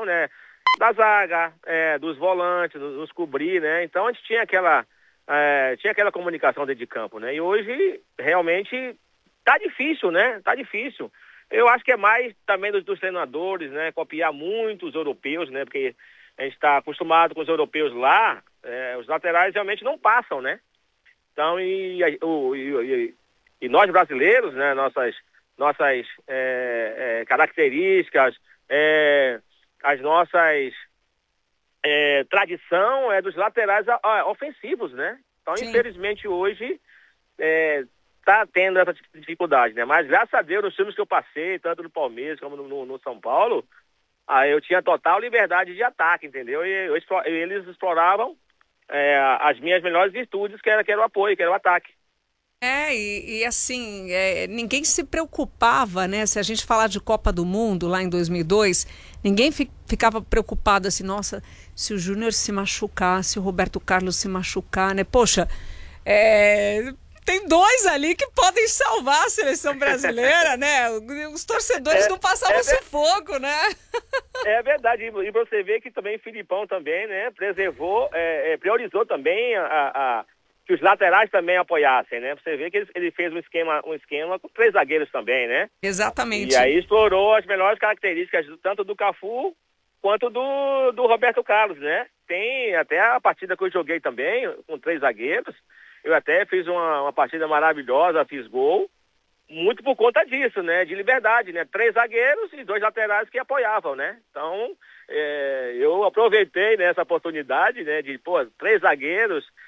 né, da zaga, dos volantes, nos cobrir, né? Então a gente tinha aquela comunicação dentro de campo, né? E hoje realmente tá difícil, né? Tá difícil. Eu acho que é mais também dos treinadores, né? Copiar muito os europeus, né? Porque a gente está acostumado com os europeus lá, os laterais realmente não passam, né? Então, e nós brasileiros, né? Nossas características, as nossas tradição dos laterais ofensivos, né? Então, Sim. infelizmente, hoje tá tendo essa dificuldade, né? Mas, graças a Deus, nos times que eu passei, tanto no Palmeiras como no São Paulo, eu tinha total liberdade de ataque, entendeu? E eles exploravam as minhas melhores virtudes, que era o apoio, que era o ataque. E assim, ninguém se preocupava, né? Se a gente falar de Copa do Mundo lá em 2002, ninguém ficava preocupado assim, nossa, se o Júnior se machucar, se o Roberto Carlos se machucar, né? Poxa, tem dois ali que podem salvar a seleção brasileira, né? Os torcedores não passavam sufoco, né? É verdade, e você vê que também o Filipão também, né, priorizou também que os laterais também apoiassem, né? Você vê que ele fez um esquema com 3 zagueiros também, né? Exatamente. E aí explorou as melhores características tanto do Cafu quanto do Roberto Carlos, né? Tem até a partida que eu joguei também, com 3 zagueiros, eu até fiz uma partida maravilhosa, fiz gol, muito por conta disso, né? De liberdade, né? 3 zagueiros e 2 laterais que apoiavam, né? Então, eu aproveitei, né, essa oportunidade, né? De, 3 zagueiros